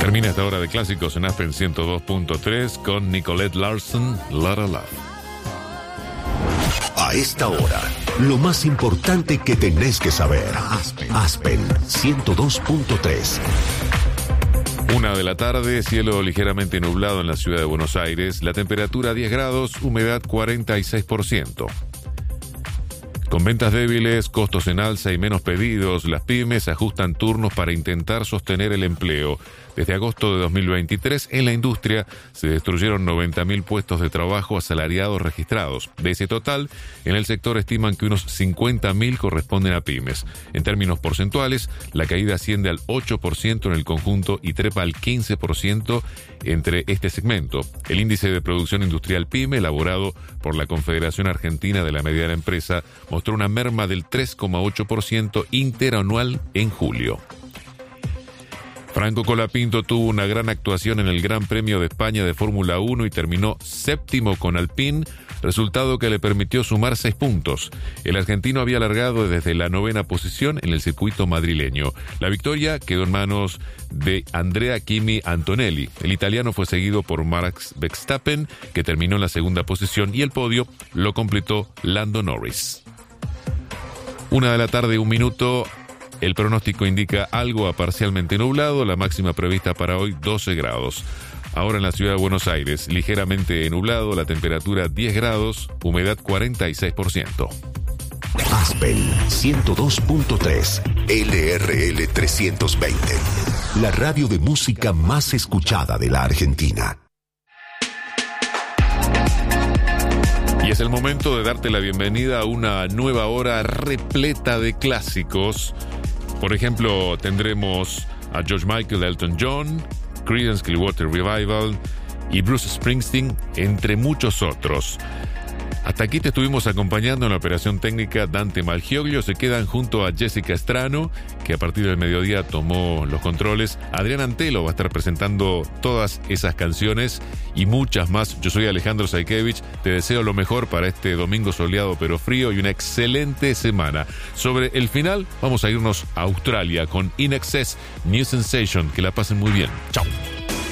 Termina esta hora de clásicos en Aspen 102.3 con Nicolette Larson, Lotta Love. A esta hora, lo más importante que tenés que saber. Aspen 102.3. 1 de la tarde, cielo ligeramente nublado en la ciudad de Buenos Aires, la temperatura 10 grados, humedad 46%. Con ventas débiles, costos en alza y menos pedidos, las pymes ajustan turnos para intentar sostener el empleo. Desde agosto de 2023, en la industria se destruyeron 90.000 puestos de trabajo asalariados registrados. De ese total, en el sector estiman que unos 50.000 corresponden a pymes. En términos porcentuales, la caída asciende al 8% en el conjunto y trepa al 15% entre este segmento. El índice de producción industrial PYME, elaborado por la Confederación Argentina de la Mediana Empresa, mostró una merma del 3,8% interanual en julio. Franco Colapinto tuvo una gran actuación en el Gran Premio de España de Fórmula 1 y terminó séptimo con Alpine, resultado que le permitió sumar 6 puntos. El argentino había largado desde la 9ª posición en el circuito madrileño. La victoria quedó en manos de Andrea Kimi Antonelli. El italiano fue seguido por Max Verstappen, que terminó en la 2ª posición, y el podio lo completó Lando Norris. 1 de la tarde, 1 minuto. El pronóstico indica algo a parcialmente nublado, la máxima prevista para hoy 12 grados. Ahora en la ciudad de Buenos Aires, ligeramente nublado, la temperatura 10 grados, humedad 46%. Aspen 102.3, LRL 320, la radio de música más escuchada de la Argentina. Y es el momento de darte la bienvenida a una nueva hora repleta de clásicos. Por ejemplo, tendremos a George Michael, Elton John, Creedence Clearwater Revival y Bruce Springsteen, entre muchos otros. Hasta aquí te estuvimos acompañando en la operación técnica Dante Malgioglio. Se quedan junto a Jessica Estrano, que a partir del mediodía tomó los controles. Adrián Antelo va a estar presentando todas esas canciones y muchas más. Yo soy Alejandro Saikevich. Te deseo lo mejor para este domingo soleado pero frío y una excelente semana. Sobre el final, vamos a irnos a Australia con In Excess, New Sensation. Que la pasen muy bien. Chao.